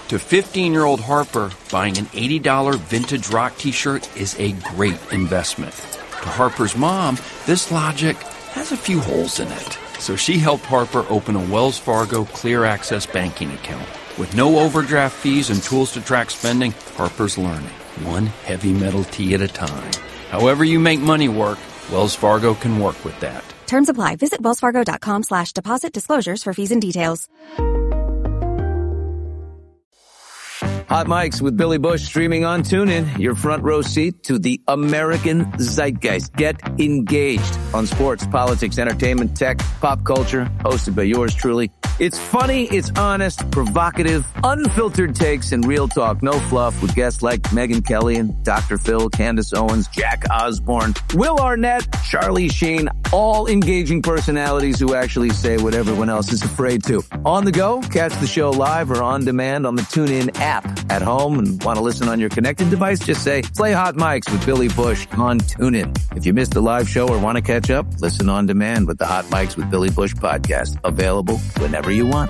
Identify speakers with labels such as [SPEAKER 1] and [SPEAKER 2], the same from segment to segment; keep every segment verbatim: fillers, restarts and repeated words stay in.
[SPEAKER 1] To fifteen-year-old Harper, buying an eighty dollars vintage rock t-shirt is a great investment. To Harper's mom, this logic has a few holes in it. So she helped Harper open a Wells Fargo Clear Access banking account. With no overdraft fees and tools to track spending, Harper's learning, one heavy metal tea at a time. However you make money work, Wells Fargo can work with that.
[SPEAKER 2] Terms apply. Visit wellsfargo.com slash deposit disclosures for fees and details.
[SPEAKER 3] Hot Mics with Billy Bush streaming on TuneIn. Your front row seat to the American zeitgeist. Get engaged on sports, politics, entertainment, tech, pop culture. Hosted by yours truly. It's funny, it's honest, provocative, unfiltered takes, and real talk. No fluff with guests like Megyn Kelly and Doctor Phil, Candace Owens, Jack Osborne, Will Arnett, Charlie Sheen. All engaging personalities who actually say what everyone else is afraid to. On the go, catch the show live or on demand on the TuneIn app. At home and want to listen on your connected device, just say, play Hot Mics with Billy Bush on TuneIn. If you missed the live show or want to catch up, listen on demand with the Hot Mics with Billy Bush podcast. Available whenever you want.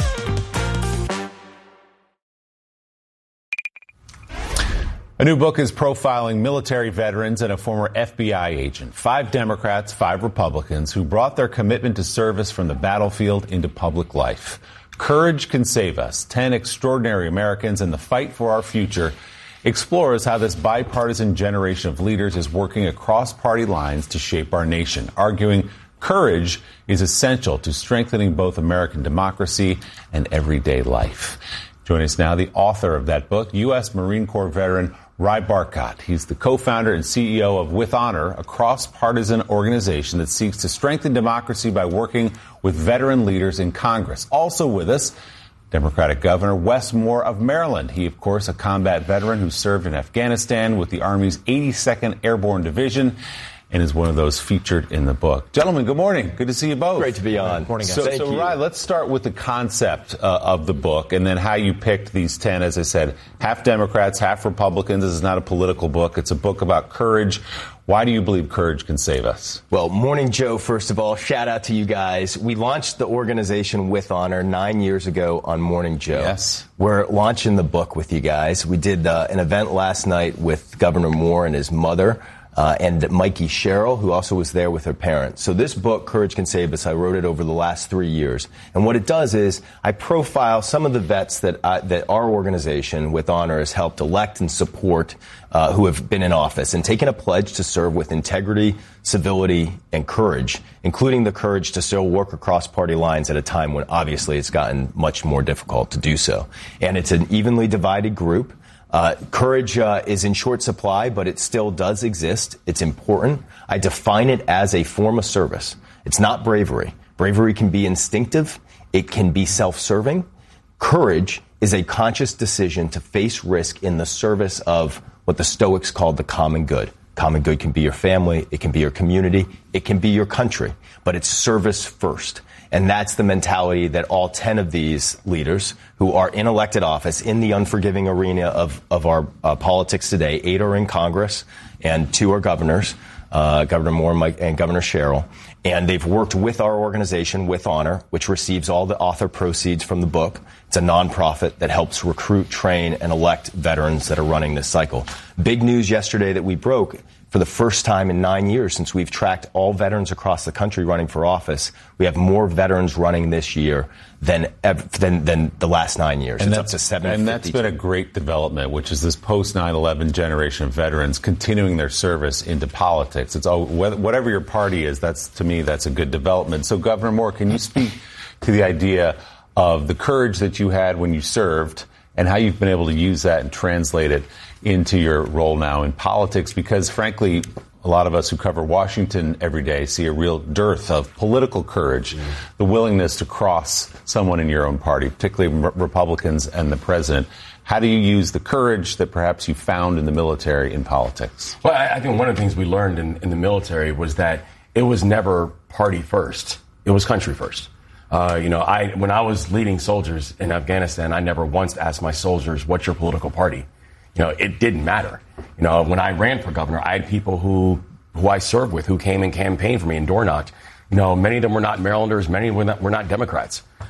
[SPEAKER 4] A new book is profiling military veterans and a former F B I agent. Five Democrats, five Republicans who brought their commitment to service from the battlefield into public life. Courage Can Save Us, ten Extraordinary Americans and the Fight for Our Future, explores how this bipartisan generation of leaders is working across party lines to shape our nation, arguing courage is essential to strengthening both American democracy and everyday life. Join us now, the author of that book, U S Marine Corps veteran Ry Barkott. He's the co-founder and C E O of With Honor, a cross-partisan organization that seeks to strengthen democracy by working with veteran leaders in Congress. Also with us, Democratic Governor Wes Moore of Maryland. He, of course, a combat veteran who served in Afghanistan with the Army's eighty-second Airborne Division and is one of those featured in the book. Gentlemen, good morning. Good to see you both.
[SPEAKER 5] Great to be on. Good morning, guys.
[SPEAKER 4] So,
[SPEAKER 5] Thank
[SPEAKER 4] so
[SPEAKER 5] you.
[SPEAKER 4] Ry, let's start with the concept uh, of the book and then how you picked these ten. As I said, half Democrats, half Republicans. This is not a political book. It's a book about courage. Why do you believe courage can save us?
[SPEAKER 5] Well, Morning Joe, first of all, shout out to you guys. We launched the organization With Honor nine years ago on Morning Joe.
[SPEAKER 4] Yes.
[SPEAKER 5] We're launching the book with you guys. We did uh, an event last night with Governor Moore and his mother. Uh, and Mikey Sherrill, who also was there with her parents. So this book, Courage Can Save Us, I wrote it over the last three years. And what it does is I profile some of the vets that I, that our organization, With Honor, has helped elect and support uh, who have been in office and taken a pledge to serve with integrity, civility, and courage, including the courage to still work across party lines at a time when obviously it's gotten much more difficult to do so. And it's an evenly divided group. Uh, courage uh, is in short supply, but it still does exist. It's important. I define it as a form of service. It's not bravery. Bravery can be instinctive. It can be self-serving. Courage is a conscious decision to face risk in the service of what the Stoics called the common good. Common good can be your family. It can be your community. It can be your country. But it's service first. And that's the mentality that all ten of these leaders who are in elected office in the unforgiving arena of, of our uh, politics today, eight are in Congress and two are governors, uh, Governor Moore and, Mike, and Governor Sherrill. And they've worked with our organization, With Honor, which receives all the author proceeds from the book. It's a nonprofit that helps recruit, train, and elect veterans that are running this cycle. Big news yesterday that we broke. For the first time in nine years since we've tracked all veterans across the country running for office, we have more veterans running this year than ever, than, than the last nine years.
[SPEAKER 4] And
[SPEAKER 5] it's
[SPEAKER 4] that's,
[SPEAKER 5] up to seven.
[SPEAKER 4] And that's been a great development, which is this post nine eleven generation of veterans continuing their service into politics. It's oh, whatever your party is, that's, to me, that's a good development. So, Governor Moore, can you speak to the idea of the courage that you had when you served and how you've been able to use that and translate it into your role now in politics? Because, frankly, a lot of us who cover Washington every day see a real dearth of political courage, mm-hmm. the willingness to cross someone in your own party, particularly re- Republicans and the president. How do you use the courage that perhaps you found in the military in politics?
[SPEAKER 6] Well, I, I think one of the things we learned in, in the military was that it was never party first. It was country first. Uh, you know, I when I was leading soldiers in Afghanistan, I never once asked my soldiers, what's your political party? You know, it didn't matter. You know, when I ran for governor, I had people who who I served with who came and campaigned for me and door knocked. You know, many of them were not Marylanders. Many were not, were not Democrats.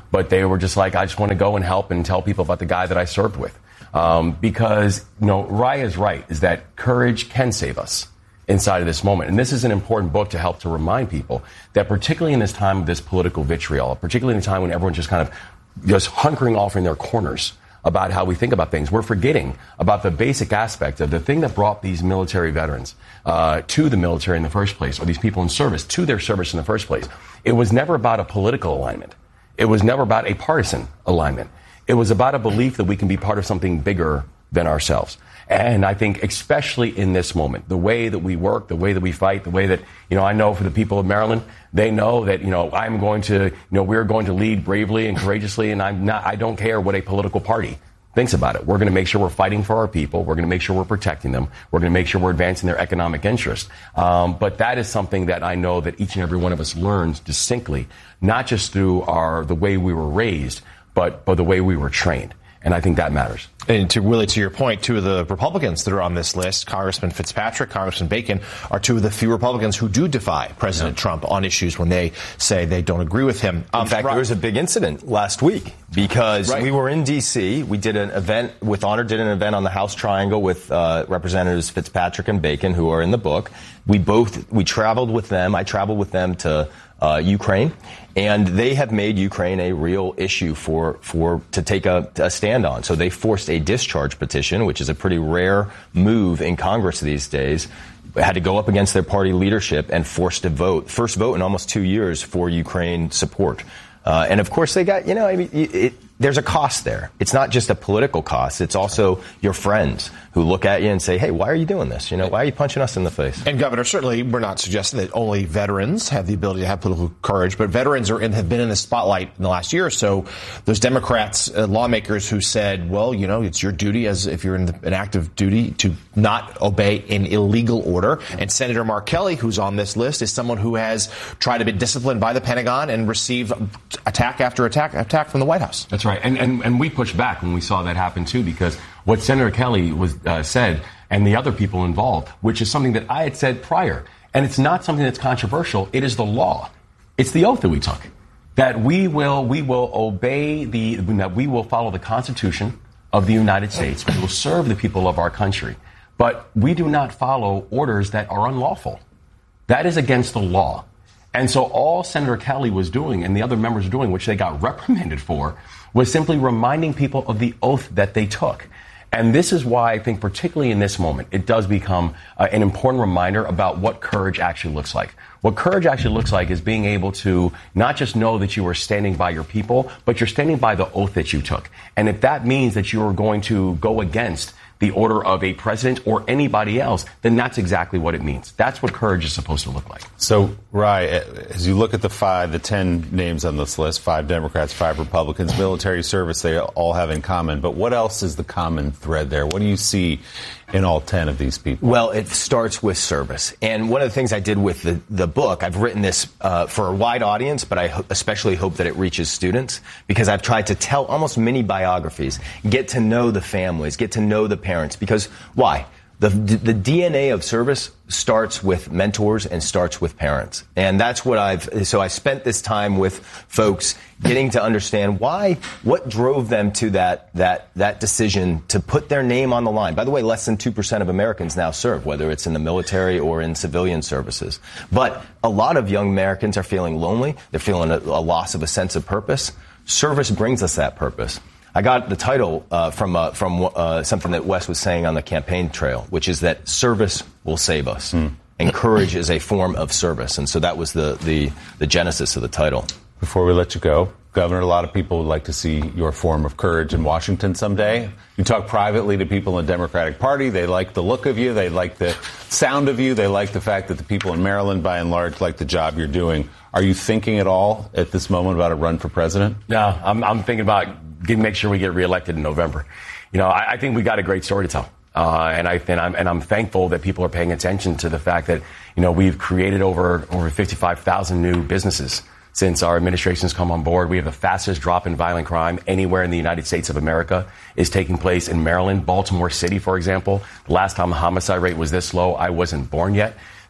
[SPEAKER 6] but they were just like, I just want to go and help and tell people about the guy that I served with. Um, because, you know, Raya is right, is that courage can save us inside of this moment. And this is an important book to help to remind people that particularly in this time of this political vitriol, particularly in a time when everyone's just kind of just hunkering off in their corners about how we think about things, we're forgetting about the basic aspect of the thing that brought these military veterans uh, to the military in the first place, or these people in service to their service in the first place. It was never about a political alignment. It was never about a partisan alignment. It was about a belief that we can be part of something bigger than ourselves. And I think especially in this moment, the way that we work, the way that we fight, the way that, you know, I know for the people of Maryland, they know that, you know, I'm going to, you know, we're going to lead bravely and courageously, and I'm not, I don't care what a political party thinks about it. We're going to make sure we're fighting for our people. We're going to make sure we're protecting them. We're going to make sure we're advancing their economic interest. Um, but that is something that I know that each and every one of us learns distinctly, not just through our, the way we were raised, but, but the way we were trained. And I think that matters.
[SPEAKER 7] And to really to your point, two of the Republicans that are on this list, Congressman Fitzpatrick, Congressman Bacon, are two of the few Republicans who do defy President yeah. Trump on issues when they say they don't agree with him.
[SPEAKER 5] Um, in fact, right. there was a big incident last week because right. we were in D C. We did an event with Honor, did an event on the House Triangle with uh, Representatives Fitzpatrick and Bacon, who are in the book. We both we traveled with them. I traveled with them to Uh, Ukraine, and they have made Ukraine a real issue for for to take a, a stand on. So they forced a discharge petition, which is a pretty rare move in Congress these days. Had to go up against their party leadership and forced a vote, first vote in almost two years for Ukraine support. Uh, and of course, they got, you know, I mean, it, it, there's a cost there. It's not just a political cost. It's also your friends who look at you and say, hey, why are you doing this? You know, why are you punching us in the face?
[SPEAKER 7] And, Governor, certainly we're not suggesting that only veterans have the ability to have political courage, but veterans are in, have been in the spotlight in the last year or so. Those Democrats, uh, lawmakers who said, well, you know, it's your duty as if you're in the, an active duty to not obey an illegal order. And Senator Mark Kelly, who's on this list, is someone who has tried to be disciplined by the Pentagon and received attack after attack, attack from the White House.
[SPEAKER 6] That's right. And, and, and we pushed back when we saw that happen, too, because what Senator Kelly was uh, said and the other people involved, which is something that I had said prior, and it's not something that's controversial. It is the law. It's the oath that we took, that we will we will obey the that we will follow the Constitution of the United States. We will serve the people of our country. But we do not follow orders that are unlawful. That is against the law. And so all Senator Kelly was doing and the other members were doing, which they got reprimanded for, was simply reminding people of the oath that they took. And this is why I think particularly in this moment, it does become uh, an important reminder about what courage actually looks like. What courage actually looks like is being able to not just know that you are standing by your people, but you're standing by the oath that you took. And if that means that you are going to go against the order of a president or anybody else, then that's exactly what it means. That's what courage is supposed to look like.
[SPEAKER 4] So, Rai, as you look at the five, the ten names on this list, five Democrats, five Republicans, military service, they all have in common. But what else is the common thread there? What do you see in all ten of these people?
[SPEAKER 5] Well, it starts with service. And one of the things I did with the, the book, I've written this uh, for a wide audience, but I ho- especially hope that it reaches students, because I've tried to tell almost mini biographies, get to know the families, get to know the parents. Because why? The, the D N A of service starts with mentors and starts with parents. And that's what I've, so I spent this time with folks getting to understand why, what drove them to that, that, that decision to put their name on the line. By the way, less than two percent of Americans now serve, whether it's in the military or in civilian services. But a lot of young Americans are feeling lonely. They're feeling a, a loss of a sense of purpose. Service brings us that purpose. I got the title uh, from uh, from uh, something that Wes was saying on the campaign trail, which is that service will save us. Mm. And courage is a form of service. And so that was the, the, the genesis of the title.
[SPEAKER 4] Before we let you go, Governor, a lot of people would like to see your form of courage in Washington someday. You talk privately to people in the Democratic Party. They like the look of you. They like the sound of you. They like the fact that the people in Maryland, by and large, like the job you're doing. Are you thinking at all at this moment about a run for president?
[SPEAKER 6] No, I'm, I'm thinking about getting, make sure we get reelected in November. You know, I, I think we got a great story to tell. Uh, and I and I'm, and I'm thankful that people are paying attention to the fact that, you know, we've created over over fifty-five thousand new businesses since our administration's come on board. We have the fastest drop in violent crime anywhere in the United States of America is taking place in Maryland. Baltimore City, for example, the last time the homicide rate was this low, I wasn't born yet.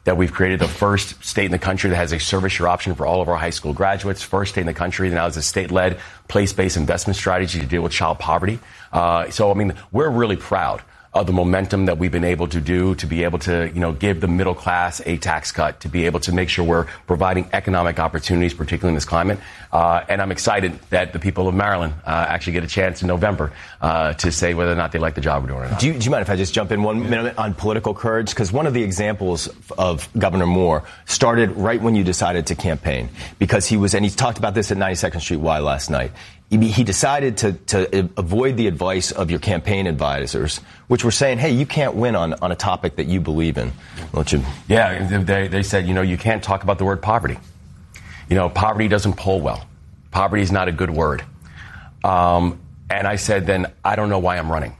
[SPEAKER 6] that we've created the first state in the country that has a service year option for all of our high school graduates, first state in the country that now has a state-led place-based investment strategy to deal with child poverty. Uh, so, I mean, we're really proud of the momentum that we've been able to do to be able to, you know, give the middle class a tax cut, to be able to make sure we're providing economic opportunities, particularly in this climate. Uh, and I'm excited that the people of Maryland uh, actually get a chance in November uh, to say whether or not they like the job we're doing or not.
[SPEAKER 5] Do you, do you mind if I just jump in one minute on political courage? Because one of the examples of Governor Moore started right when you decided to campaign, because he was, and he talked about this at ninety-second Street Y last night. He decided to, to avoid the advice of your campaign advisors, which were saying, hey, you can't win on, on a topic that you believe in. Let you...
[SPEAKER 6] Yeah, they, they said, you know, you can't talk about the word poverty. You know, poverty doesn't poll well. Poverty is not a good word. Um, and I said, then I don't know why I'm running.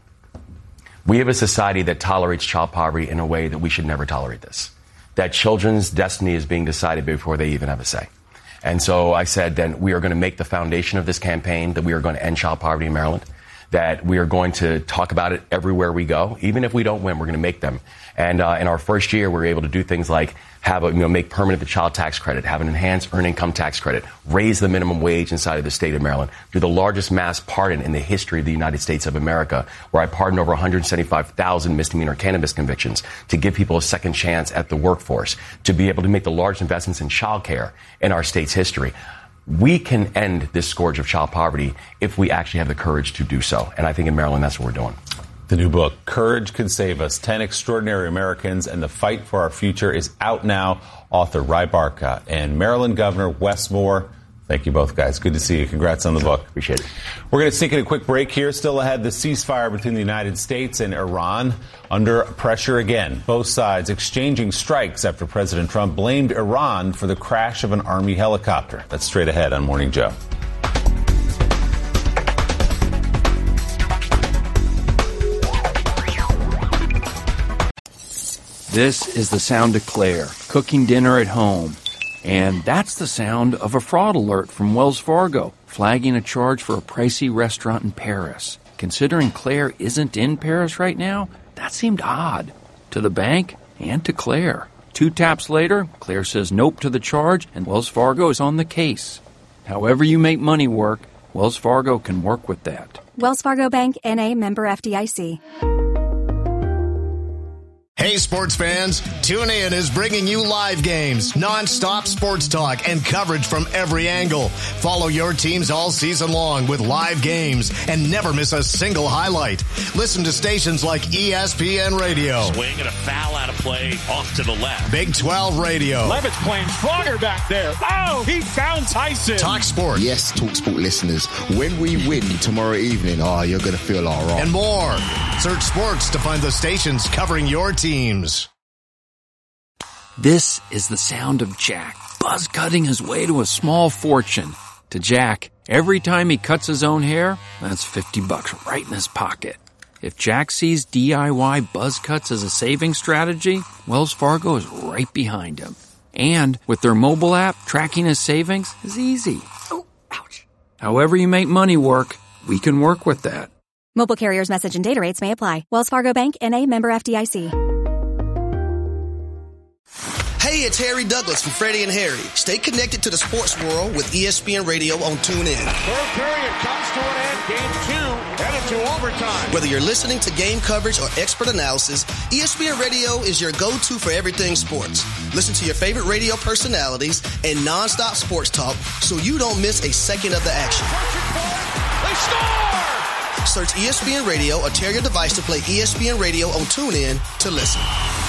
[SPEAKER 6] We have a society that tolerates child poverty in a way that we should never tolerate this. That children's destiny is being decided before they even have a say. And so I said, then we are going to make the foundation of this campaign that we are going to end child poverty in Maryland, that we are going to talk about it everywhere we go. Even if we don't win, we're going to make them. And uh, in our first year, we were able to do things like have a, you know, make permanent the child tax credit, have an enhanced earned income tax credit, raise the minimum wage inside of the state of Maryland, do the largest mass pardon in the history of the United States of America, where I pardoned over one hundred seventy-five thousand misdemeanor cannabis convictions to give people a second chance at the workforce, to be able to make the large investments in child care in our state's history. We can end this scourge of child poverty if we actually have the courage to do so. And I think in Maryland, that's what we're doing.
[SPEAKER 4] The new book, Courage Can Save Us, ten Extraordinary Americans and the Fight for Our Future, is out now. Author Ry Barkott and Maryland Governor Wes Moore. Thank you both, guys. Good to see you. Congrats on the book.
[SPEAKER 5] Appreciate it.
[SPEAKER 4] We're going to sneak in a quick break here. Still ahead, the ceasefire between the United States and Iran under pressure again. Both sides exchanging strikes after President Trump blamed Iran for the crash of an Army helicopter. That's straight ahead on Morning Joe.
[SPEAKER 1] This is the sound of Claire, cooking dinner at home. And that's the sound of a fraud alert from Wells Fargo, flagging a charge for a pricey restaurant in Paris. Considering Claire isn't in Paris right now, that seemed odd to the bank and to Claire. Two taps later, Claire says nope to the charge, and Wells Fargo is on the case. However you make money work, Wells Fargo can work with that.
[SPEAKER 2] Wells Fargo Bank, N A, member F D I C.
[SPEAKER 8] Hey, sports fans, TuneIn is bringing you live games, non-stop sports talk, and coverage from every angle. Follow your teams all season long with live games and never miss a single highlight. Listen to stations like E S P N Radio.
[SPEAKER 9] Swing and a foul out of play off to the left.
[SPEAKER 8] Big twelve Radio.
[SPEAKER 10] Levitt's playing stronger back there. Oh, he found Tyson.
[SPEAKER 8] Talk Sport.
[SPEAKER 11] Yes, Talk Sport listeners. When we win tomorrow evening, oh, you're going to feel all right.
[SPEAKER 8] And more. Search sports to find the stations covering your teams.
[SPEAKER 1] This is the sound of Jack, buzz cutting his way to a small fortune. To Jack, every time he cuts his own hair, that's fifty bucks right in his pocket. If Jack sees D I Y buzz cuts as a saving strategy, Wells Fargo is right behind him. And with their mobile app, tracking his savings is easy. Oh, ouch. However you make money work, we can work with that.
[SPEAKER 2] Mobile carriers' message and data rates may apply. Wells Fargo Bank, N A, member F D I C.
[SPEAKER 12] Hey, it's Harry Douglas from Freddie and Harry. Stay connected to the sports world with E S P N Radio on TuneIn.
[SPEAKER 10] Third period comes to an end. Game two headed to overtime.
[SPEAKER 12] Whether you're listening to game coverage or expert analysis, E S P N Radio is your go-to for everything sports. Listen to your favorite radio personalities and nonstop sports talk so you don't miss a second of the action.
[SPEAKER 10] They score!
[SPEAKER 12] Search E S P N Radio or tell your device to play E S P N Radio on TuneIn to listen.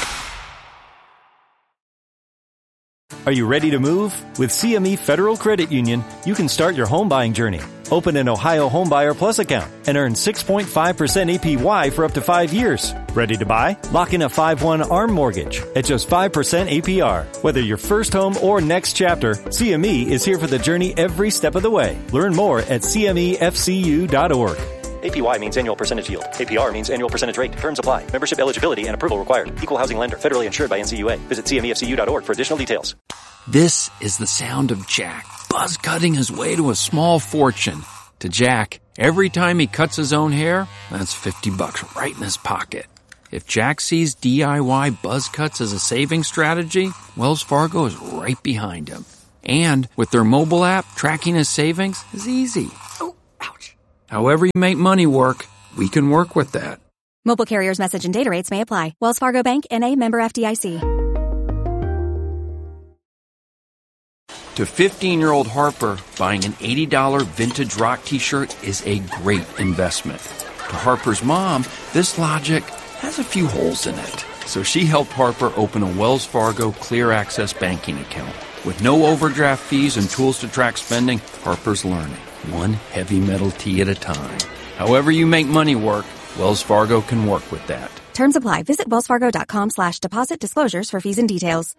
[SPEAKER 13] Are you ready to move? With C M E Federal Credit Union, you can start your home buying journey. Open an Ohio Homebuyer Plus account and earn six point five percent A P Y for up to five years. Ready to buy? Lock in a five one ARM mortgage at just five percent A P R. Whether your first home or next chapter, C M E is here for the journey every step of the way. Learn more at C M E F C U dot org.
[SPEAKER 14] A P Y means annual percentage yield. A P R means annual percentage rate. Terms apply. Membership eligibility and approval required. Equal housing lender. Federally insured by N C U A. Visit C M E F C U dot org for additional details.
[SPEAKER 1] This is the sound of Jack, buzz cutting his way to a small fortune. To Jack, every time he cuts his own hair, that's fifty bucks right in his pocket. If Jack sees D I Y buzz cuts as a saving strategy, Wells Fargo is right behind him. And with their mobile app, tracking his savings is easy. Oh, ouch. However you make money work, we can work with that.
[SPEAKER 2] Mobile carriers' message and data rates may apply. Wells Fargo Bank, N A, member F D I C.
[SPEAKER 1] To fifteen-year-old Harper, buying an eighty dollars vintage rock t-shirt is a great investment. To Harper's mom, this logic has a few holes in it. So she helped Harper open a Wells Fargo Clear Access banking account. With no overdraft fees and tools to track spending, Harper's learning, one heavy metal tee at a time. However you make money work, Wells Fargo can work with that.
[SPEAKER 2] Terms apply. Visit wellsfargo.com slash deposit disclosures for fees and details.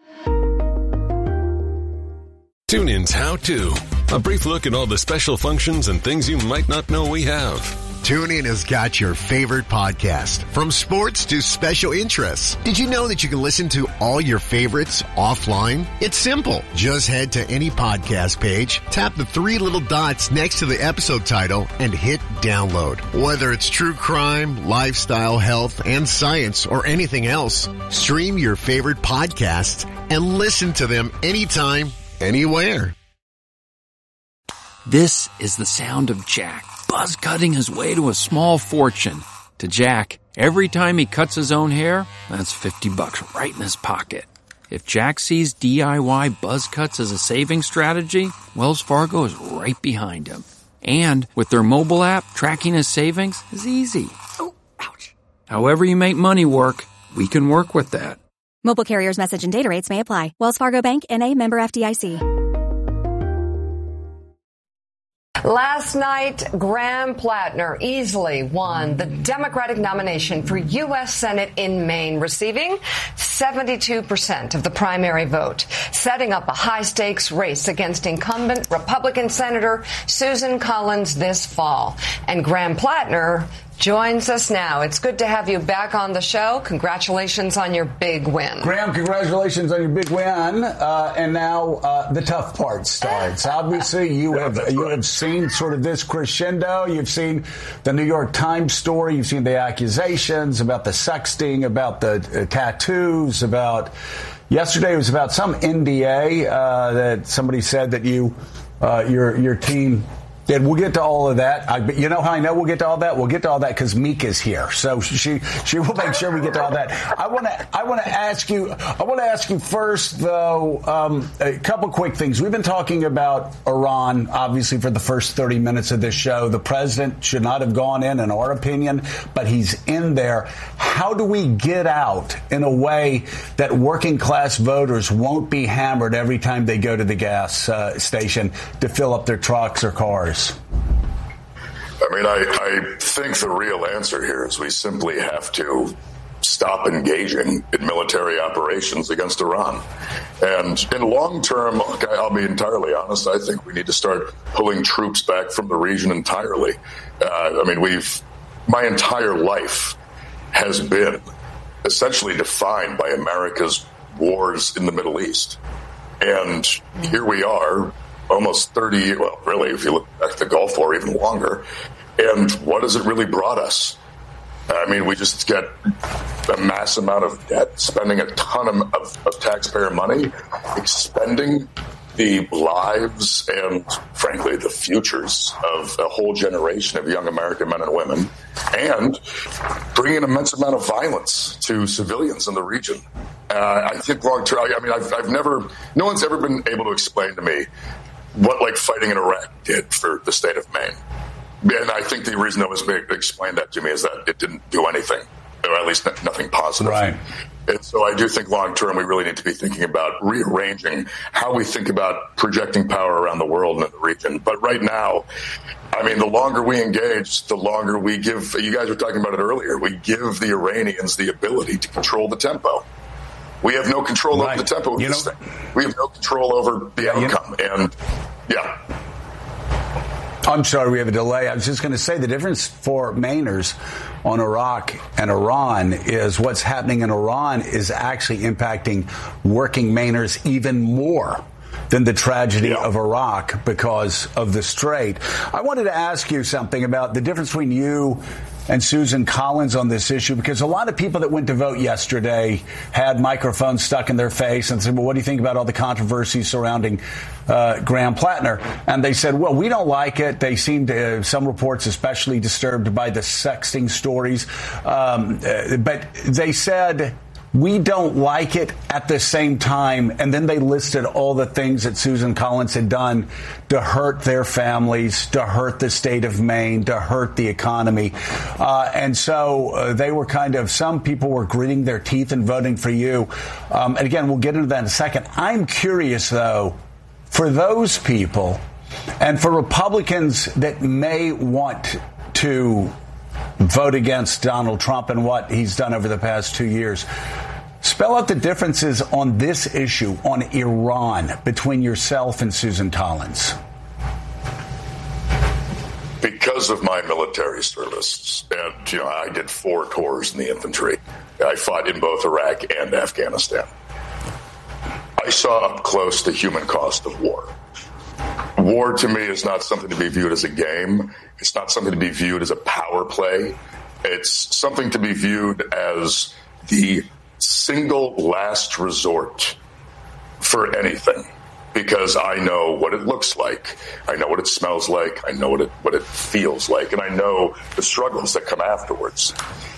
[SPEAKER 15] TuneIn's How To. A brief look at all the special functions and things you might not know we have.
[SPEAKER 8] TuneIn has got your favorite podcast, from sports to special interests. Did you know that you can listen to all your favorites offline? It's simple. Just head to any podcast page, tap the three little dots next to the episode title, and hit download. Whether it's true crime, lifestyle, health, and science, or anything else, stream your favorite podcasts and listen to them anytime, anywhere.
[SPEAKER 1] This is the sound of Jack, buzz cutting his way to a small fortune. To Jack, every time he cuts his own hair, that's fifty bucks right in his pocket. If Jack sees D I Y buzz cuts as a saving strategy, Wells Fargo is right behind him. And with their mobile app, tracking his savings is easy. Oh, ouch. However you make money work, we can work with that.
[SPEAKER 2] Mobile carriers' message and data rates may apply. Wells Fargo Bank, N A, member F D I C.
[SPEAKER 16] Last night, Graham Plattner easily won the Democratic nomination for U S Senate in Maine, receiving seventy-two percent of the primary vote, setting up a high-stakes race against incumbent Republican Senator Susan Collins this fall. And Graham Plattner joins us now. It's good to have you back on the show. Congratulations on your big win.
[SPEAKER 17] Graham, congratulations on your big win. Uh, and now uh, the tough part starts. Obviously, you have you have seen sort of this crescendo. You've seen the New York Times story. You've seen the accusations about the sexting, about the uh, tattoos, about yesterday it was about some N D A uh, that somebody said that you, uh, your your team. Yeah, we'll get to all of that. I, you know how I know we'll get to all that? We'll get to all that because Mika's here, so she she will make sure we get to all that. I want to I want to ask you I want to ask you first though um, a couple quick things. We've been talking about Iran obviously for the first thirty minutes of this show. The president should not have gone in, in our opinion, but he's in there. How do we get out in a way that working class voters won't be hammered every time they go to the gas uh, station to fill up their trucks or cars?
[SPEAKER 18] I mean, I, I think the real answer here is we simply have to stop engaging in military operations against Iran. And in long term, I'll be entirely honest, I think we need to start pulling troops back from the region entirely. Uh, I mean, we've, my entire life has been essentially defined by America's wars in the Middle East. And here we are, almost thirty years, well, really, if you look back at the Gulf War, even longer. And what has it really brought us? I mean, we just get a mass amount of debt, spending a ton of, of, of taxpayer money, expending the lives and, frankly, the futures of a whole generation of young American men and women, and bringing an immense amount of violence to civilians in the region. Uh, I think long term, I mean, I've, I've never, no one's ever been able to explain to me what, like, fighting in Iraq did for the state of Maine. And I think the reason that was explained that to me is that it didn't do anything, or at least nothing positive.
[SPEAKER 17] Right.
[SPEAKER 18] And so I do think long term we really need to be thinking about rearranging how we think about projecting power around the world and in the region. But right now, I mean, the longer we engage, the longer we give, you guys were talking about it earlier, we give the Iranians the ability to control the tempo. We have no control right. over the tempo of you this know, thing. We have no control over the outcome. You know, and yeah.
[SPEAKER 17] I'm sorry, we have a delay. I was just going to say the difference for Mainers on Iraq and Iran is what's happening in Iran is actually impacting working Mainers even more than the tragedy yeah. of Iraq because of the Strait. I wanted to ask you something about the difference between you and Susan Collins on this issue, because a lot of people that went to vote yesterday had microphones stuck in their face and said, well, what do you think about all the controversy surrounding uh, Graham Plattner? And they said, well, we don't like it. They seemed, uh, some reports especially disturbed by the sexting stories. Um, uh, but they said, we don't like it at the same time. And then they listed all the things that Susan Collins had done to hurt their families, to hurt the state of Maine, to hurt the economy. Uh, and so uh, they were kind of, some people were gritting their teeth and voting for you. Um, and again, we'll get into that in a second. I'm curious, though, for those people and for Republicans that may want to vote against Donald Trump and what he's done over the past two years. Spell out the differences on this issue, on Iran, between yourself and Susan Collins.
[SPEAKER 18] Because of my military service, and, you know, I did four tours in the infantry. I fought in both Iraq and Afghanistan. I saw up close the human cost of war. War, to me, is not something to be viewed as a game. It's not something to be viewed as a power play. It's something to be viewed as the single last resort for anything. Because I know what it looks like. I know what it smells like. I know what it, what it feels like. And I know the struggles that come afterwards.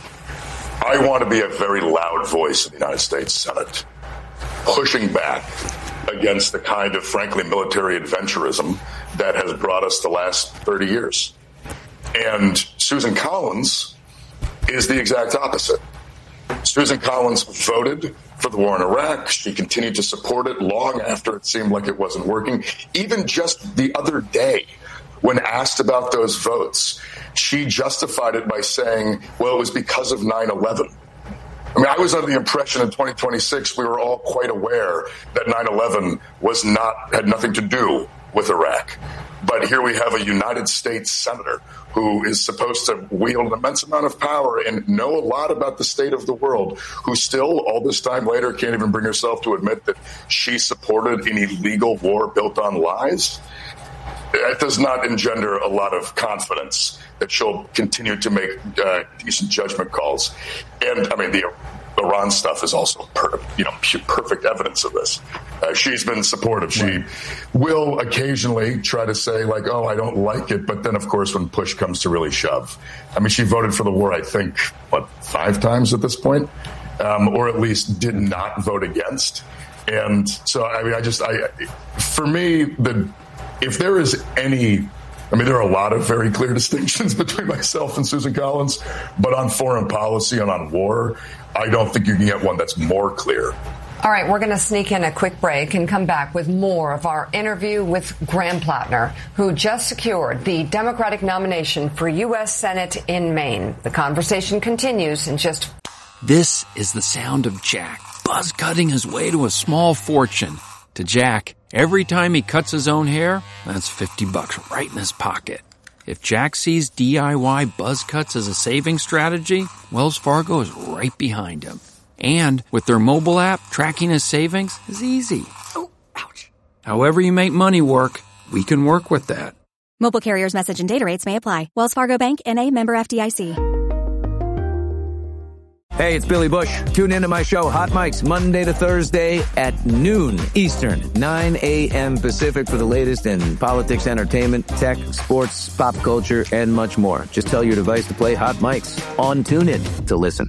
[SPEAKER 18] I want to be a very loud voice in the United States Senate, pushing back against the kind of, frankly, military adventurism that has brought us the last thirty years. And Susan Collins is the exact opposite. Susan Collins voted for the war in Iraq. She continued to support it long after it seemed like it wasn't working. Even just the other day, when asked about those votes, she justified it by saying, well, it was because of nine eleven. I mean, I was under the impression in twenty twenty-six we were all quite aware that nine eleven was not had nothing to do with Iraq. But here we have a United States senator who is supposed to wield an immense amount of power and know a lot about the state of the world, who still, all this time later, can't even bring herself to admit that she supported an illegal war built on lies. That does not engender a lot of confidence that she'll continue to make uh, decent judgment calls. And, I mean, the Iran stuff is also, per, you know, perfect evidence of this. Uh, she's been supportive. She will occasionally try to say, like, oh, I don't like it. But then, of course, when push comes to really shove. I mean, she voted for the war, I think, what, five times at this point? Um, or at least did not vote against. And so, I mean, I just, I, for me, the, if there is any, I mean, there are a lot of very clear distinctions between myself and Susan Collins, but on foreign policy and on war, I don't think you can get one that's more clear.
[SPEAKER 16] All right, we're going to sneak in a quick break and come back with more of our interview with Graham Plattner, who just secured the Democratic nomination for U S Senate in Maine. The conversation continues in just...
[SPEAKER 1] This is the sound of Jack, buzz cutting his way to a small fortune. To Jack, every time he cuts his own hair, that's fifty bucks right in his pocket. If Jack sees D I Y buzz cuts as a saving strategy, Wells Fargo is right behind him. And with their mobile app, tracking his savings is easy. Oh, ouch. However you make money work, we can work with that.
[SPEAKER 2] Mobile carriers' message and data rates may apply. Wells Fargo Bank, N A, member F D I C.
[SPEAKER 3] Hey, it's Billy Bush. Tune into my show, Hot Mics, Monday to Thursday at noon Eastern, nine a.m. Pacific for the latest in politics, entertainment, tech, sports, pop culture, and much more. Just tell your device to play Hot Mics on TuneIn to listen.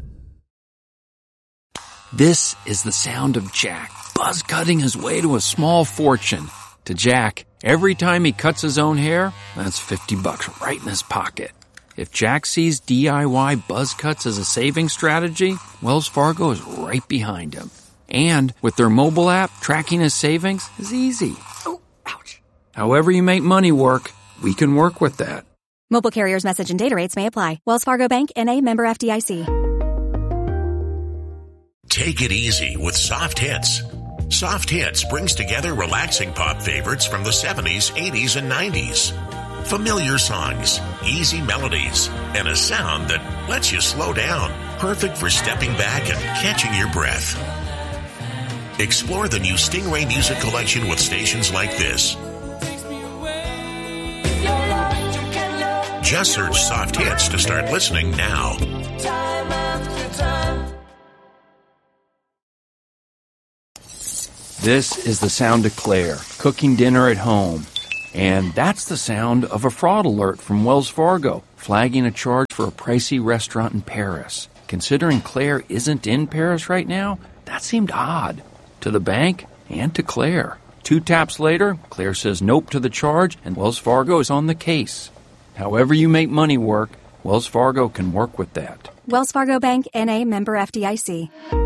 [SPEAKER 1] This is the sound of Jack, buzz cutting his way to a small fortune. To Jack, every time he cuts his own hair, that's fifty bucks right in his pocket. If Jack sees D I Y buzz cuts as a saving strategy, Wells Fargo is right behind him. And with their mobile app, tracking his savings is easy. Oh, ouch. However you make money work, we can work with that.
[SPEAKER 2] Mobile carriers' message and data rates may apply. Wells Fargo Bank, N A, member F D I C.
[SPEAKER 9] Take it easy with Soft Hits. Soft Hits brings together relaxing pop favorites from the seventies, eighties, and nineties. Familiar songs, easy melodies, and a sound that lets you slow down. Perfect for stepping back and catching your breath. Explore the new Stingray Music Collection with stations like this. Just search Soft Hits to start listening now.
[SPEAKER 1] This is the sound of Claire, cooking dinner at home. And that's the sound of a fraud alert from Wells Fargo, flagging a charge for a pricey restaurant in Paris. Considering Claire isn't in Paris right now, that seemed odd. To the bank and to Claire. Two taps later, Claire says nope to the charge, and Wells Fargo is on the case. However you make money work, Wells Fargo can work with that.
[SPEAKER 2] Wells Fargo Bank, N A, member F D I C.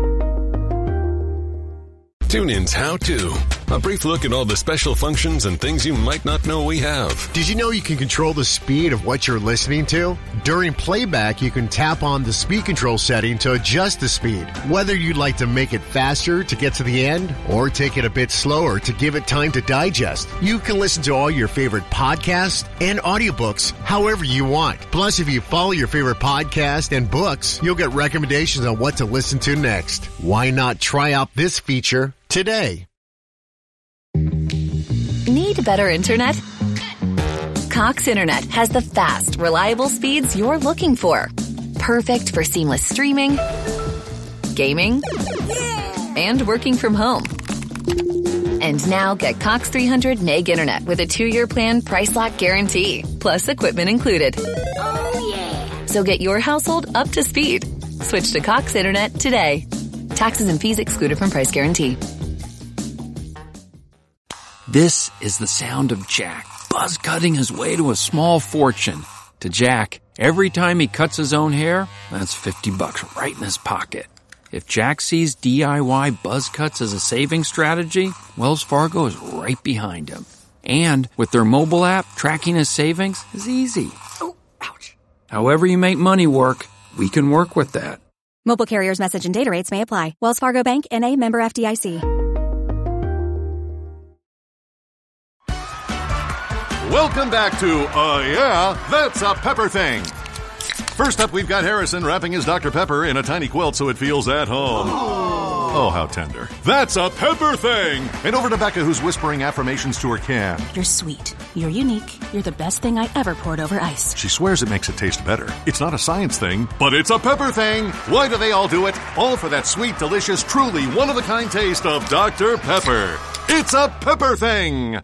[SPEAKER 15] TuneIn's How To. A brief look at all the special functions and things you might not know we have.
[SPEAKER 8] Did you know you can control the speed of what you're listening to? During playback, you can tap on the speed control setting to adjust the speed. Whether you'd like to make it faster to get to the end or take it a bit slower to give it time to digest, you can listen to all your favorite podcasts and audiobooks however you want. Plus, if you follow your favorite podcast and books, you'll get recommendations on what to listen to next. Why not try out this feature today?
[SPEAKER 19] Need better internet? Cox Internet has the fast, reliable speeds you're looking for. Perfect for seamless streaming, gaming, and working from home. And now get Cox three hundred meg internet with a two-year plan price lock guarantee, plus equipment included. Oh, yeah. So get your household up to speed. Switch to Cox Internet today. Taxes and fees excluded from price guarantee.
[SPEAKER 1] This is the sound of Jack, buzz cutting his way to a small fortune. To Jack, every time he cuts his own hair, that's fifty bucks right in his pocket. If Jack sees D I Y buzz cuts as a saving strategy, Wells Fargo is right behind him. And with their mobile app, tracking his savings is easy. Oh, ouch. However you make money work, we can work with that.
[SPEAKER 2] Mobile carriers' message and data rates may apply. Wells Fargo Bank, N A, member F D I C.
[SPEAKER 20] Welcome back to, uh, yeah, That's a Pepper Thing. First up, we've got Harrison wrapping his Doctor Pepper in a tiny quilt so it feels at home. Oh, oh how tender. That's a Pepper Thing. And over to Becca, who's whispering affirmations to her can.
[SPEAKER 21] You're sweet. You're unique. You're the best thing I ever poured over ice.
[SPEAKER 20] She swears it makes it taste better. It's not a science thing, but it's a Pepper Thing. Why do they all do it? All for that sweet, delicious, truly one-of-a-kind taste of Doctor Pepper. It's a Pepper Thing.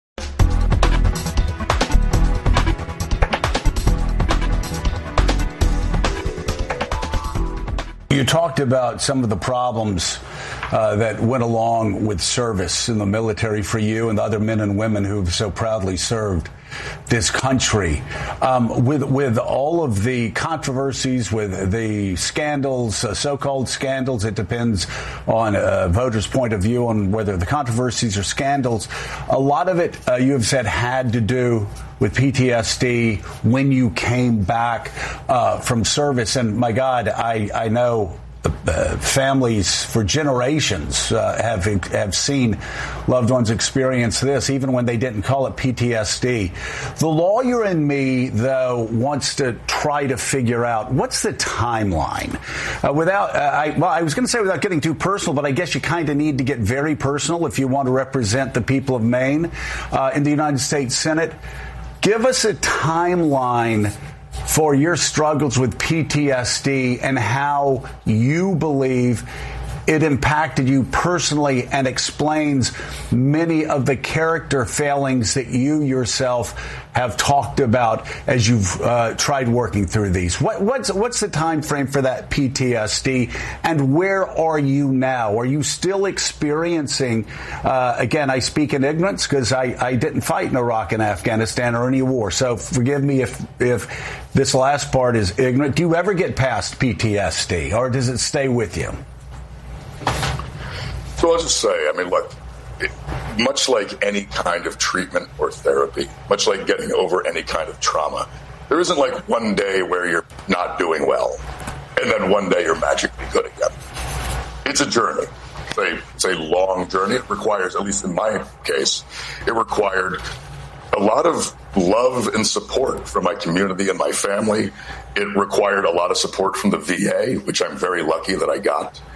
[SPEAKER 17] You talked about some of the problems uh, that went along with service in the military for you and the other men and women who've so proudly served this country. Um, with with all of the controversies, with the scandals, uh, so-called scandals, it depends on a voter's point of view on whether the controversies are scandals. A lot of it, uh, you have said, had to do with P T S D when you came back uh, from service. And my God, I, I know uh, families for generations uh, have have seen loved ones experience this, even when they didn't call it P T S D. The lawyer in me, though, wants to try to figure out what's the timeline. Uh, without, uh, I, well, I was going to say without getting too personal, but I guess you kind of need to get very personal if you want to represent the people of Maine uh, in the United States Senate. Give us a timeline for your struggles with P T S D and how you believe it impacted you personally and explains many of the character failings that you yourself have talked about as you've uh, tried working through these. What, what's, what's the time frame for that P T S D, and where are you now? Are you still experiencing, uh, again, I speak in ignorance because I, I didn't fight in Iraq and Afghanistan or any war, so forgive me if, if this last part is ignorant. Do you ever get past P T S D, or does it stay with you?
[SPEAKER 18] So I'll just say, I mean, look, it, much like any kind of treatment or therapy, much like getting over any kind of trauma, there isn't like one day where you're not doing well, and then one day you're magically good again. It's a journey. It's a, it's a long journey. It requires, at least in my case, it required a lot of love and support from my community and my family. It required a lot of support from the V A, which I'm very lucky that I got.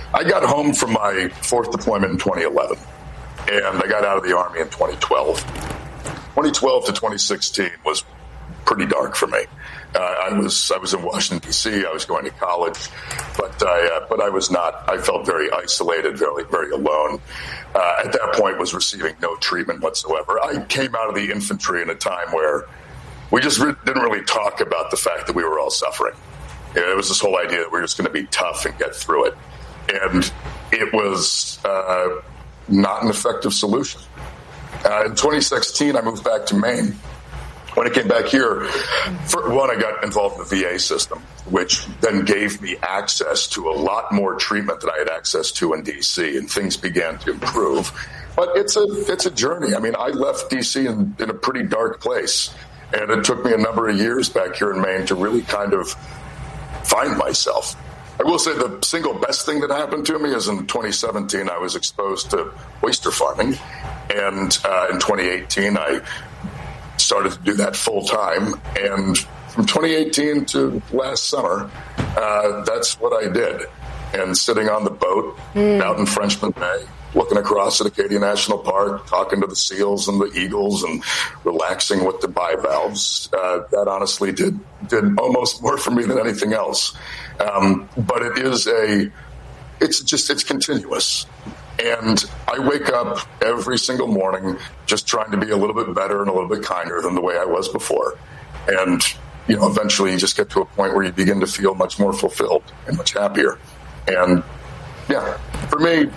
[SPEAKER 18] I got home from my fourth deployment in twenty eleven, and I got out of the Army in twenty twelve. twenty twelve to twenty sixteen was pretty dark for me. Uh, I was I was in Washington, D C. I was going to college, but I uh, but I was not. I felt very isolated, very very alone. Uh, at that point, was receiving no treatment whatsoever. I came out of the infantry in a time where we just re- didn't really talk about the fact that we were all suffering. You know, it was this whole idea that we were just going to be tough and get through it, and it was uh, not an effective solution. Uh, in twenty sixteen, I moved back to Maine. When I came back here, for one, I got involved in the V A system, which then gave me access to a lot more treatment than I had access to in D C, and things began to improve. But it's a it's a journey. I mean, I left D C in, in a pretty dark place, and it took me a number of years back here in Maine to really kind of find myself. I will say the single best thing that happened to me is in twenty seventeen, I was exposed to oyster farming, and uh, in twenty eighteen, I started to do that full time, and from twenty eighteen to last summer, uh, that's what I did. And sitting on the boat mm. out in Frenchman Bay, looking across at Acadia National Park, talking to the seals and the eagles, and relaxing with the bivalves, uh, that honestly did did almost more for me than anything else. Um, but it is a, it's just it's continuous. And I wake up every single morning just trying to be a little bit better and a little bit kinder than the way I was before. And, you know, eventually you just get to a point where you begin to feel much more fulfilled and much happier. And, yeah, for me,